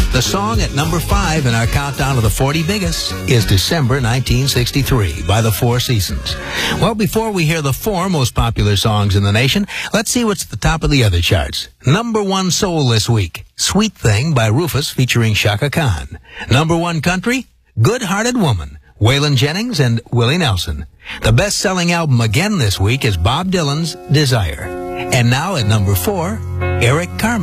The song at number 5 in our countdown of the 40 biggest is December 1963 by the Four Seasons. Well, before we hear the 4 most popular songs in the nation, let's see what's at the top of the other charts. Number 1 soul this week, Sweet Thing by Rufus featuring Chaka Khan. Number 1 country, Good Hearted Woman, Waylon Jennings and Willie Nelson. The best-selling album again this week is Bob Dylan's Desire. And now at number 4, Eric Carmen.